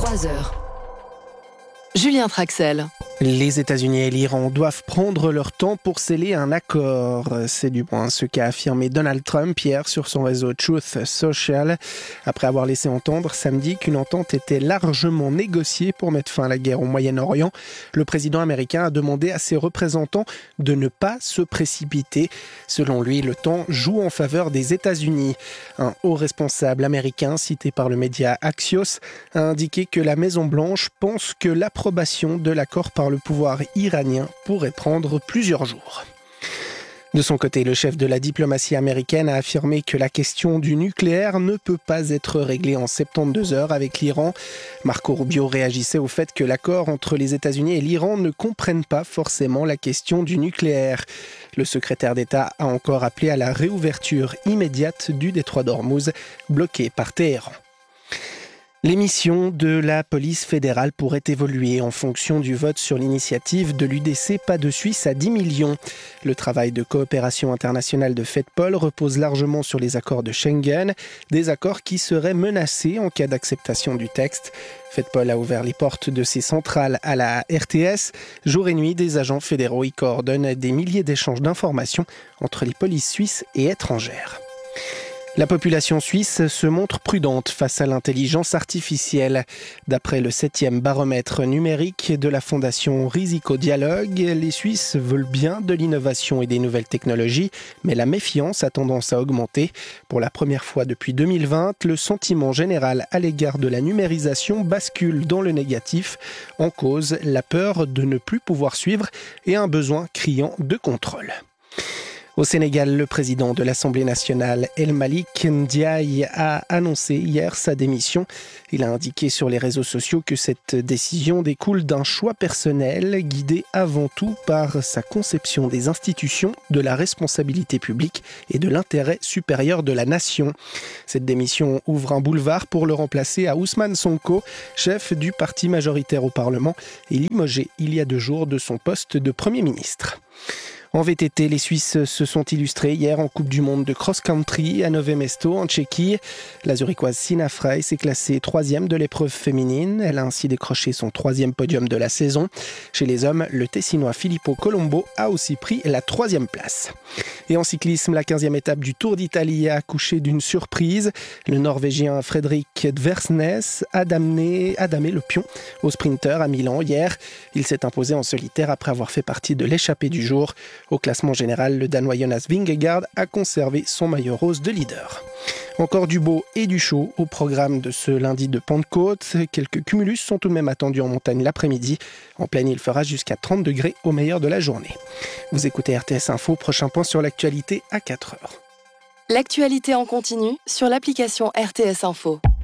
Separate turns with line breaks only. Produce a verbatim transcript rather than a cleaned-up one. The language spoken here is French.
trois heures. Julien Traxel.
Les États-Unis et l'Iran doivent prendre leur temps pour sceller un accord. C'est du moins ce qu'a affirmé Donald Trump hier sur son réseau Truth Social, après avoir laissé entendre samedi qu'une entente était largement négociée pour mettre fin à la guerre au Moyen-Orient. Le président américain a demandé à ses représentants de ne pas se précipiter. Selon lui, le temps joue en faveur des États-Unis. Un haut responsable américain cité par le média Axios a indiqué que la Maison-Blanche pense que l'approbation de l'accord par le pouvoir iranien pourrait prendre plusieurs jours. De son côté, le chef de la diplomatie américaine a affirmé que la question du nucléaire ne peut pas être réglée en soixante-douze heures avec l'Iran. Marco Rubio réagissait au fait que l'accord entre les États-Unis et l'Iran ne comprenne pas forcément la question du nucléaire. Le secrétaire d'État a encore appelé à la réouverture immédiate du détroit d'Ormuz, bloqué par Téhéran. Les missions de la police fédérale pourraient évoluer en fonction du vote sur l'initiative de l'U D C Pas de Suisse à dix millions. Le travail de coopération internationale de FedPol repose largement sur les accords de Schengen, des accords qui seraient menacés en cas d'acceptation du texte. FedPol a ouvert les portes de ses centrales à la R T S. Jour et nuit, des agents fédéraux y coordonnent des milliers d'échanges d'informations entre les polices suisses et étrangères. La population suisse se montre prudente face à l'intelligence artificielle. D'après le septième baromètre numérique de la fondation Risico Dialogue, les Suisses veulent bien de l'innovation et des nouvelles technologies, mais la méfiance a tendance à augmenter. Pour la première fois depuis deux mille vingt, le sentiment général à l'égard de la numérisation bascule dans le négatif. En cause, la peur de ne plus pouvoir suivre et un besoin criant de contrôle. Au Sénégal, le président de l'Assemblée nationale, El Malick Ndiaye, a annoncé hier sa démission. Il a indiqué sur les réseaux sociaux que cette décision découle d'un choix personnel, guidé avant tout par sa conception des institutions, de la responsabilité publique et de l'intérêt supérieur de la nation. Cette démission ouvre un boulevard pour le remplacer à Ousmane Sonko, chef du parti majoritaire au Parlement, et limogé il y a deux jours de son poste de Premier ministre. En V T T, les Suisses se sont illustrés hier en Coupe du Monde de cross-country à Nové Mesto, en Tchéquie. La zurichoise Sina Frey s'est classée troisième de l'épreuve féminine. Elle a ainsi décroché son troisième podium de la saison. Chez les hommes, le Tessinois Filippo Colombo a aussi pris la troisième place. Et en cyclisme, la quinzième étape du Tour d'Italie a accouché d'une surprise. Le Norvégien Fredrik Dversnes a damé, a damé le pion au sprinter à Milan hier. Il s'est imposé en solitaire après avoir fait partie de l'échappée du jour. Au classement général, le Danois Jonas Vingegaard a conservé son maillot rose de leader. Encore du beau et du chaud au programme de ce lundi de Pentecôte. Quelques cumulus sont tout de même attendus en montagne l'après-midi. En pleine, il fera jusqu'à trente degrés au meilleur de la journée. Vous écoutez R T S Info, prochain point sur l'actualité à quatre heures.
L'actualité en continu sur l'application R T S Info.